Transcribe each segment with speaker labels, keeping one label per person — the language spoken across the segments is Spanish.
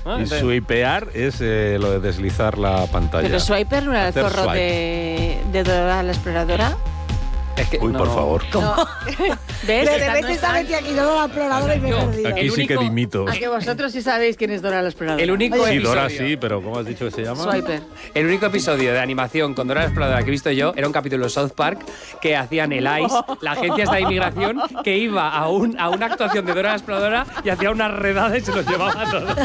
Speaker 1: Y swipear es lo de deslizar la pantalla.
Speaker 2: Pero Swiper no era el zorro
Speaker 1: swipe.
Speaker 2: de Dora la Exploradora.
Speaker 1: Es que, por favor.
Speaker 2: No. ¿Ves?
Speaker 3: De repente está metida aquí Dora la Exploradora y me he perdido.
Speaker 1: Aquí sí que dimito.
Speaker 2: A que vosotros sí sabéis quién es Dora la Exploradora.
Speaker 4: El único
Speaker 1: Sí,
Speaker 4: episodio,
Speaker 1: Dora sí, pero ¿cómo has dicho que se llama?
Speaker 2: Swiper.
Speaker 4: el único episodio de animación con Dora la Exploradora que he visto yo era un capítulo de South Park que hacían el ICE, la agencia esta de inmigración, que iba a una actuación de Dora la Exploradora y hacía una redada y se los llevaba a todos.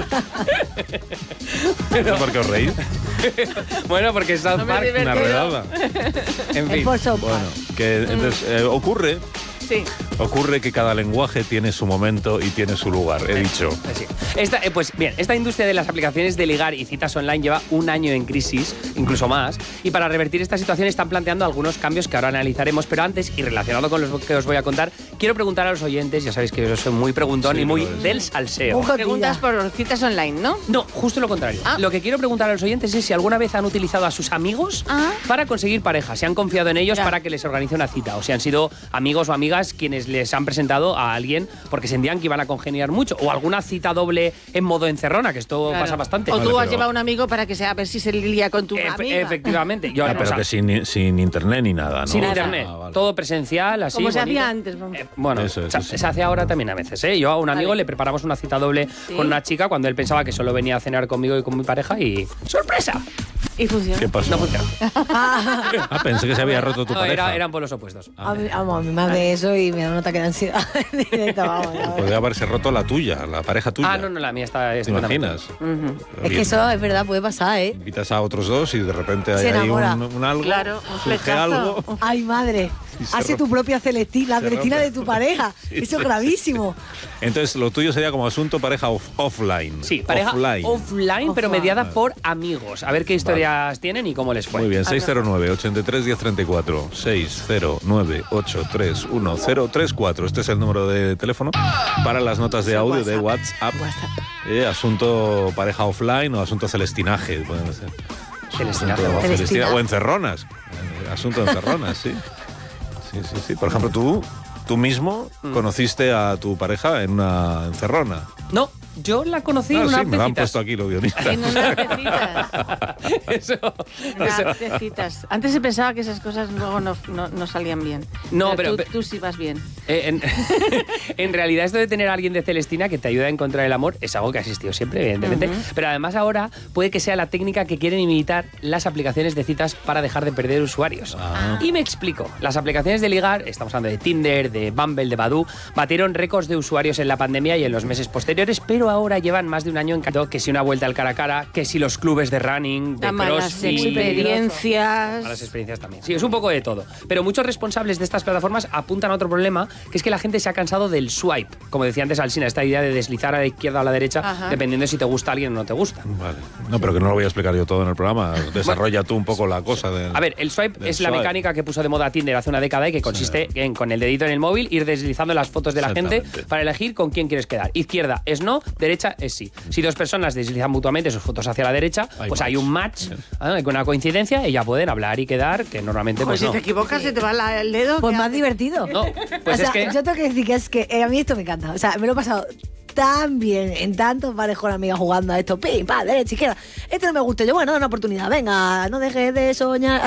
Speaker 1: ¿Por qué os reís?
Speaker 4: Bueno, porque South
Speaker 2: No me
Speaker 4: Park...
Speaker 2: divertido.
Speaker 1: Una redada.
Speaker 4: En
Speaker 3: Es
Speaker 4: fin.
Speaker 3: por South Park.
Speaker 1: Bueno, que entonces
Speaker 2: Sí.
Speaker 1: ocurre que cada lenguaje tiene su momento y tiene su lugar, he dicho.
Speaker 4: Sí. Pues bien, esta industria de las aplicaciones de ligar y citas online lleva un año en crisis, incluso más, y para revertir esta situación están planteando algunos cambios que ahora analizaremos, pero antes, y relacionado con los que os voy a contar, quiero preguntar a los oyentes, ya sabéis que yo soy muy preguntón
Speaker 1: Sí,
Speaker 4: y muy
Speaker 1: lo es.
Speaker 4: del salseo.
Speaker 2: Preguntas por citas online, ¿no?
Speaker 4: No, justo lo contrario. Lo que quiero preguntar a los oyentes es si alguna vez han utilizado a sus amigos para conseguir pareja, si han confiado en ellos
Speaker 2: Ya.
Speaker 4: para que les organice una cita, o si han sido amigos o amigas quienes les han presentado a alguien porque sentían que iban a congeniar mucho, o alguna cita doble en modo encerrona, que esto
Speaker 2: Claro.
Speaker 4: pasa bastante.
Speaker 2: O tú
Speaker 1: Vale,
Speaker 2: has
Speaker 1: pero-
Speaker 2: llevado a un amigo para que sea a ver si se lía con tu amiga.
Speaker 4: Efectivamente. Yo,
Speaker 1: Pero que sin internet ni nada, ¿no?
Speaker 4: sin
Speaker 2: Nada.
Speaker 4: internet,
Speaker 1: Vale.
Speaker 4: todo presencial, así.
Speaker 2: Como se
Speaker 4: bonito.
Speaker 2: hacía antes, vamos.
Speaker 4: Bueno,
Speaker 1: Eso, sí.
Speaker 4: se hace ahora también a veces, ¿eh? Yo a un amigo
Speaker 2: Vale.
Speaker 4: le preparamos una cita doble
Speaker 2: Sí.
Speaker 4: con una chica cuando él pensaba que solo venía a cenar conmigo y con mi pareja y ¡sorpresa!
Speaker 2: Y funciona.
Speaker 1: ¿Qué pasó?
Speaker 4: No funciona.
Speaker 1: Ah, pensé que se había roto tu
Speaker 4: No,
Speaker 1: pareja.
Speaker 4: eran polos opuestos.
Speaker 3: A mí más de eso y me da un ataque de ansiedad. Directo, vamos, ya ves.
Speaker 1: Podría haberse roto la tuya, la pareja tuya.
Speaker 4: Ah, no, la mía está
Speaker 1: ¿Te
Speaker 4: estupendamente.
Speaker 1: imaginas?
Speaker 3: Es que eso es verdad, puede pasar, ¿eh?
Speaker 1: Invitas a otros dos y de repente hay
Speaker 3: Se
Speaker 1: ahí
Speaker 3: enamora.
Speaker 1: un algo,
Speaker 2: Claro, un
Speaker 1: surge
Speaker 2: flechazo.
Speaker 1: algo.
Speaker 3: Ay, madre.
Speaker 1: Y se
Speaker 3: Hace
Speaker 1: rompe.
Speaker 3: tu propia Celestina, la
Speaker 1: Se
Speaker 3: Celestina
Speaker 1: rompe.
Speaker 3: de tu pareja.
Speaker 1: Sí,
Speaker 3: Eso es
Speaker 1: sí.
Speaker 3: gravísimo.
Speaker 1: Entonces, lo tuyo sería como asunto pareja offline.
Speaker 4: Sí, pareja offline, pero mediada por amigos. A ver qué historias tienen y cómo les fue.
Speaker 1: Muy bien, 609-83-1034. 609-831-034. Este es el número de teléfono para las notas de audio de WhatsApp. Asunto pareja offline o asunto celestinaje. Pueden ser.
Speaker 4: Celestinaje.
Speaker 1: Asunto
Speaker 3: Celestina.
Speaker 1: o encerronas. Asunto de encerronas, sí. Sí. Por ejemplo, tú mismo conociste a tu pareja en una encerrona.
Speaker 4: No, yo la conocí en
Speaker 1: Ah,
Speaker 4: una
Speaker 1: sí,
Speaker 4: app
Speaker 1: me
Speaker 4: de
Speaker 1: lo han
Speaker 4: citas.
Speaker 1: puesto aquí los guionistas.
Speaker 2: En una app de citas.
Speaker 4: Eso.
Speaker 2: Una app de citas. Antes se pensaba que esas cosas luego no salían bien.
Speaker 4: No, pero-
Speaker 2: tú sí vas bien.
Speaker 4: En realidad, esto de tener a alguien de Celestina que te ayuda a encontrar el amor es algo que ha existido siempre, evidentemente. Pero además ahora puede que sea la técnica que quieren imitar las aplicaciones de citas para dejar de perder usuarios. Y me explico. Las aplicaciones de ligar, estamos hablando de Tinder, de Bumble, de Badoo, batieron récords de usuarios en la pandemia y en los meses posteriores, pero ahora llevan más de un año en que si una vuelta al cara a cara, que si los clubes de running, de
Speaker 2: Da malas
Speaker 4: crossfit...
Speaker 2: experiencias.
Speaker 4: Malas experiencias también. Sí, es un poco de todo. Pero muchos responsables de estas plataformas apuntan a otro problema, que es que la gente se ha cansado del swipe. Como decía antes Alsina, esta idea de deslizar a la izquierda o a la derecha,
Speaker 2: Ajá.
Speaker 4: dependiendo de si te gusta alguien o no te gusta.
Speaker 1: Vale. No, pero que no lo voy a explicar yo todo en el programa. Desarrolla tú un poco la cosa.
Speaker 4: A ver, el swipe
Speaker 1: del
Speaker 4: es la
Speaker 1: swipe.
Speaker 4: mecánica que puso de moda Tinder hace una década y que consiste en, con el dedito en el móvil, ir deslizando las fotos de la gente
Speaker 1: Exactamente.
Speaker 4: para elegir con quién quieres quedar. Izquierda es no, derecha es sí. Si dos personas deslizan mutuamente sus fotos hacia la derecha,
Speaker 1: Hay
Speaker 4: pues
Speaker 1: match.
Speaker 4: hay un match, hay una coincidencia y ya pueden hablar y quedar, que normalmente
Speaker 2: Pues
Speaker 4: pues
Speaker 2: si
Speaker 4: no.
Speaker 2: te equivocas, se te va el dedo.
Speaker 3: Pues
Speaker 2: ¿qué
Speaker 3: más
Speaker 2: haces?
Speaker 3: divertido.
Speaker 4: No, pues
Speaker 3: o sea,
Speaker 4: es que...
Speaker 3: yo tengo que decir que es que a mí esto me encanta. O sea, me lo he pasado tan bien en tantos bares con amigas jugando a esto. Pim, pa, derecha, izquierda. Esto no me gusta. Yo, bueno, da una oportunidad. Venga, no dejes de soñar.